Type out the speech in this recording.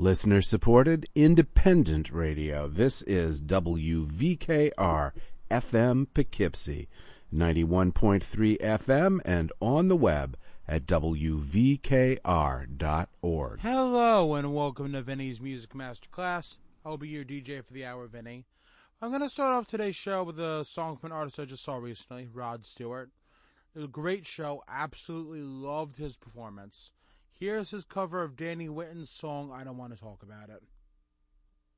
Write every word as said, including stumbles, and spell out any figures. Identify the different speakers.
Speaker 1: Listener-supported, independent radio. This is W V K R F M Poughkeepsie, ninety-one point three F M, and on the web at W V K R dot org.
Speaker 2: Hello, and welcome to Vinny's Music Masterclass. I'll be your D J for the hour, Vinny. I'm going to start off today's show with a song from an artist I just saw recently, Rod Stewart. It was a great show. Absolutely loved his performance. Here's his cover of Danny Whitten's song, I Don't Want to Talk About It.